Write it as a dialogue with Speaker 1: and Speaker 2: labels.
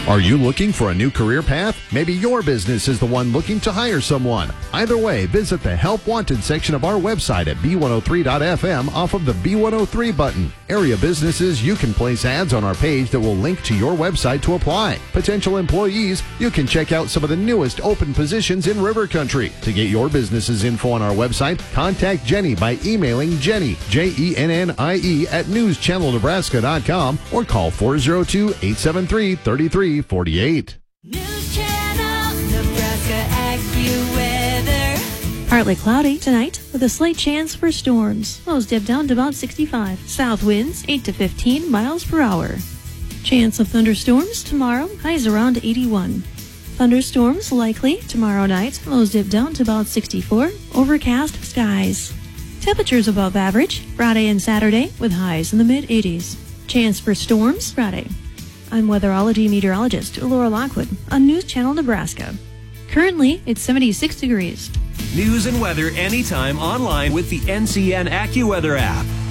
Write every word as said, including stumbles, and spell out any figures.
Speaker 1: Are you looking for a new career path? Maybe your business is the one looking to hire someone. Either way, visit the Help Wanted section of our website at B one oh three dot F M off of the B one oh three button. Area businesses, you can place ads on our page that will link to your website to apply. Potential employees, you can check out some of the newest open positions in River Country. To get your business's info on our website, contact Jenny by emailing Jenny, J E N N I E, at news channel nebraska dot com or call four oh two, eight seven three, three three four eight.
Speaker 2: News Channel Nebraska AccuWeather.
Speaker 3: Partly cloudy tonight with a slight chance for storms. Lows dip down to about sixty-five. South winds eight to fifteen miles per hour. Chance of thunderstorms tomorrow. Highs around eighty-one. Thunderstorms likely tomorrow night. Lows dip down to about sixty-four. Overcast skies. Temperatures above average Friday and Saturday with highs in the mid eighties. Chance for storms Friday. I'm weatherology meteorologist Laura Lockwood on News Channel Nebraska. Currently, it's seventy-six degrees.
Speaker 4: News and weather anytime online with the N C N AccuWeather app.